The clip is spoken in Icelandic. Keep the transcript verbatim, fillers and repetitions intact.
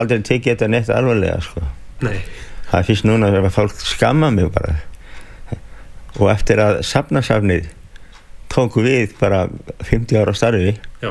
aldrei tekið þetta neitt alvarlega sko. Nei. Það er fyrst núna að fólk skamma mig bara. Og eftir að safnasafnið tóku við bara fimmtíu ára starfi, Já.